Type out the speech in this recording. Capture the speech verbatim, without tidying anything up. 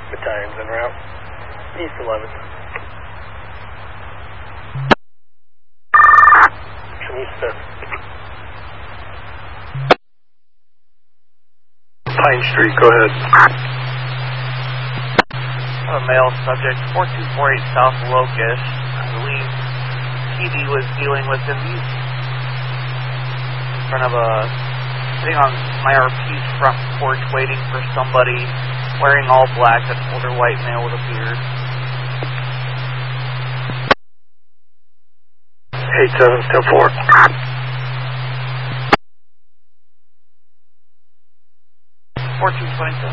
Battalion's en route. East eleven. East fifth. Pine Street, go ahead. A male subject, four two four eight South Locust. I believe T D was dealing with him. He's in front of a, sitting on my R P's front porch waiting for somebody wearing all black, an older white male with a beard. eight seven, still four. fourteen twenty-seven.